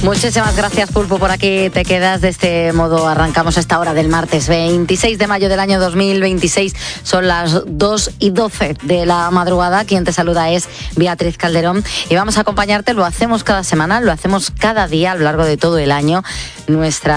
Muchísimas gracias, Pulpo, por aquí te quedas. De este modo arrancamos esta hora del martes 26 de mayo del año 2026. Son las 2:12 de la madrugada. Quien te saluda es Beatriz Calderón y vamos a acompañarte. Lo hacemos cada semana, lo hacemos cada día a lo largo de todo el año. Te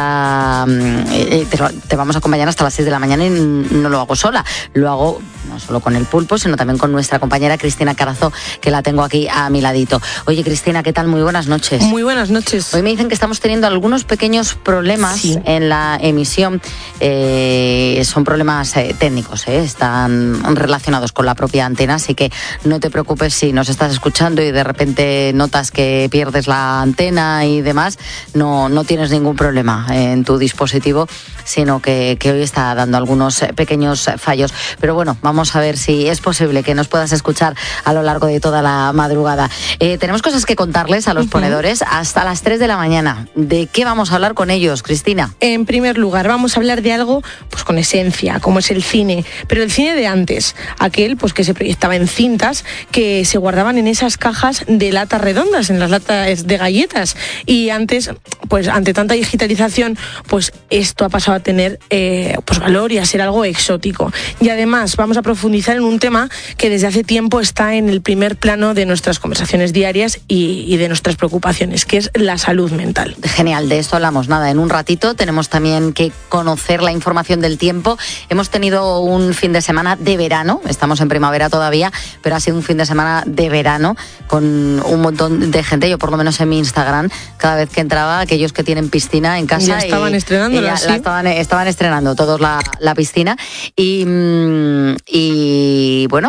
vamos a acompañar hasta las 6 de la mañana y no lo hago sola. Lo hago no solo con el Pulpo, sino también con nuestra compañera Cristina Carazo, que la tengo aquí a mi ladito. Oye, Cristina, ¿qué tal? Muy buenas noches. Muy buenas noches. Hoy me dicen que estamos teniendo algunos pequeños problemas en la emisión. Son problemas técnicos, están relacionados con la propia antena, así que no te preocupes si nos estás escuchando y de repente notas que pierdes la antena y demás. No tienes ningún problema en tu dispositivo, sino que hoy está dando algunos pequeños fallos. Pero bueno, vamos a ver si es posible que nos puedas escuchar a lo largo de toda la madrugada. Tenemos cosas que contarles a los ponedores hasta las 3 de la mañana. ¿De qué vamos a hablar con ellos, Cristina? En primer lugar, vamos a hablar de algo pues con esencia, como es el cine, pero el cine de antes, aquel pues que se proyectaba en cintas que se guardaban en esas cajas de latas redondas, en las latas de galletas. Y antes, pues ante tanta digitalización, pues esto ha pasado a tener pues valor y a ser algo exótico. Y además vamos a profundizar en un tema que desde hace tiempo está en el primer plano de nuestras conversaciones diarias y de nuestras preocupaciones, que es la salud mental. Genial, de esto hablamos en un ratito. Tenemos también que conocer la información del tiempo. Hemos tenido un fin de semana de verano, estamos en primavera todavía, pero ha sido un fin de semana de verano con un montón de gente. Yo por lo menos en mi Instagram, cada vez que entraba, aquellos que tienen piscina en casa, ya estaban estrenándola, ¿sí? Estaban estrenando todos la piscina y bueno,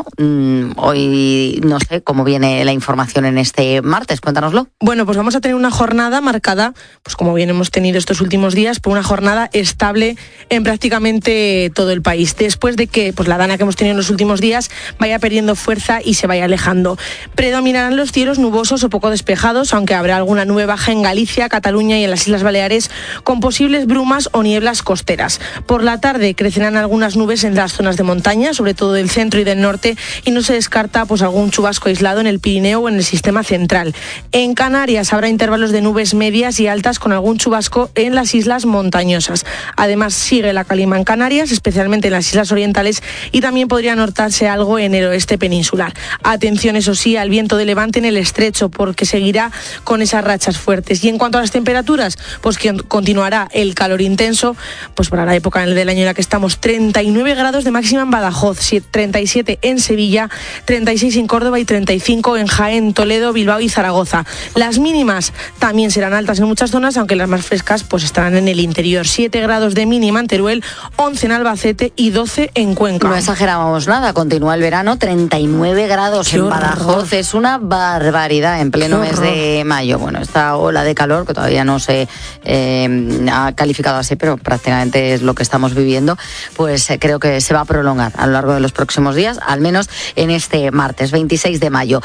hoy no sé cómo viene la información en este martes, cuéntanoslo. Bueno, pues vamos a tener una jornada marcada, pues como bien hemos tenido estos últimos días, por una jornada estable en prácticamente todo el país, después de que pues la dana que hemos tenido en los últimos días vaya perdiendo fuerza y se vaya alejando. Predominarán los cielos nubosos o poco despejados, aunque habrá alguna nube baja en Galicia, Cataluña y en las Islas Baleares, con posibles brumas o nieblas costeras. Por la tarde crecerán algunas nubes en las zonas de montaña, sobre todo del centro y del norte, y no se descarta pues algún chubasco aislado en el Pirineo o en el sistema central. En Canarias habrá intervalos de nubes medias y altas con algún chubasco en las islas montañosas. Además, sigue la calima en Canarias, especialmente en las islas orientales, y también podría notarse algo en el oeste peninsular. Atención, eso sí, al viento de levante en el estrecho, porque seguirá con esas rachas fuertes. Y en cuanto a las temperaturas, pues que continuará el calor intenso, pues para la época del año en la que estamos, 39 grados de máxima en Badajoz, 37 en Sevilla, 36 en Córdoba y 35 en Jaén, Toledo, Bilbao y Zaragoza. Las mínimas también serán altas en muchas zonas, aunque las más frescas pues estarán en el interior. 7 grados de mínima en Teruel, 11 en Albacete y 12 en Cuenca. No exageramos nada, continúa el verano, 39 grados en Badajoz, es una barbaridad en pleno mes de mayo. Bueno, esta ola de calor, que todavía no se ha calificado así, pero prácticamente es lo que estamos viviendo, pues creo que se va a prolongar a lo largo de los próximos días, al menos en este martes 26 de mayo.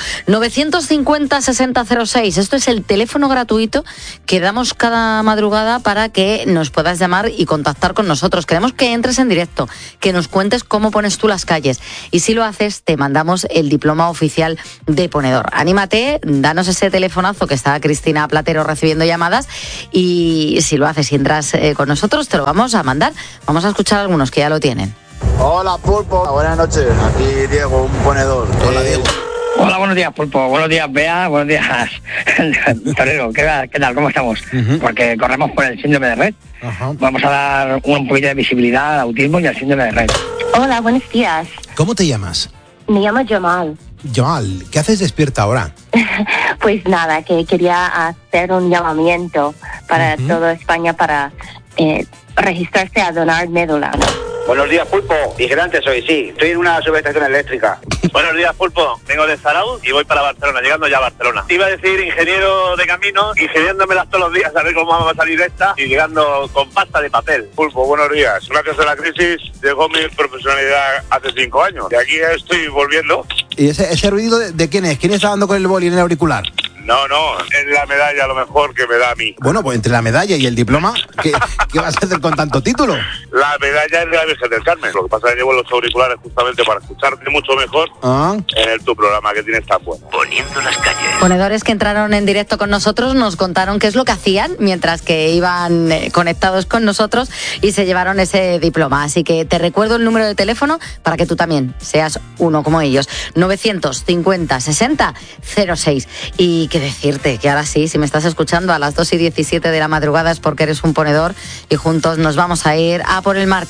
950-6006, esto es el teléfono gratuito que damos cada madrugada para que nos puedas llamar y contactar con nosotros. Queremos que entres en directo, que nos cuentes cómo pones tú las calles, y si lo haces te mandamos el diploma oficial de ponedor. Anímate, danos ese telefonazo, que está Cristina Platero recibiendo llamadas, y si lo haces y entras con nosotros te lo vamos a mandar. Vamos a escuchar algunos que ya lo tienen. Hola, Pulpo, buenas noches, aquí Diego, un ponedor. Hola, Diego. Hola, buenos días, Pulpo. Buenos días, Bea. Buenos días, Torero. ¿Qué tal? ¿Cómo estamos? Porque corremos por el síndrome de Rett. Vamos a dar un poquito de visibilidad al autismo y al síndrome de Rett. Hola, buenos días. ¿Cómo te llamas? Me llamo Jamal. Jamal, ¿qué haces despierta ahora? Pues nada, que quería hacer un llamamiento para toda España para registrarse a donar médula. Buenos días, Pulpo. Vigilante soy, sí. Estoy en una subestación eléctrica. Buenos días, Pulpo. Vengo de Zarauz y voy para Barcelona, llegando ya a Barcelona. Iba a decir ingeniero de camino, ingeniándomelas todos los días a ver cómo vamos a salir de esta y llegando con pasta de papel. Pulpo, buenos días. Gracias a la crisis llegó mi profesionalidad hace 5 años. Y aquí estoy volviendo. ¿Y ese ruido de quién es? ¿Quién está dando con el boli en el auricular? No, es la medalla a lo mejor que me da a mí. Bueno, pues entre la medalla y el diploma, ¿qué vas a hacer con tanto título? la medalla de la Virgen del Carmen. Lo que pasa es que llevo los auriculares justamente para escucharte mucho mejor en tu programa que tienes tan bueno. Poniendo las calles. Ponedores que entraron en directo con nosotros nos contaron qué es lo que hacían mientras que iban conectados con nosotros y se llevaron ese diploma. Así que te recuerdo el número de teléfono para que tú también seas uno como ellos. 950 60 06. Y qué decirte, que ahora sí, si me estás escuchando a las 2:17 de la madrugada es porque eres un ponedor y juntos nos vamos a ir a por el martes.